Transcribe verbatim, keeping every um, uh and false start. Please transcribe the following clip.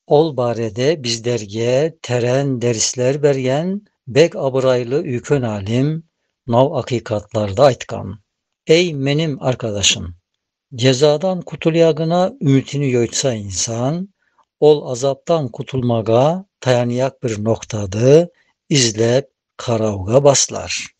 Ol barede bizlerge teren dersler bergen, bek abıraylı ükön alim, nav hakikatlarda aytkan. Ey menim arkadaşım, cezadan kutulyagına ümitini yoytsa insan, ol azaptan kutulmaga tayaniyak bir noktadı, izlep karavga baslar.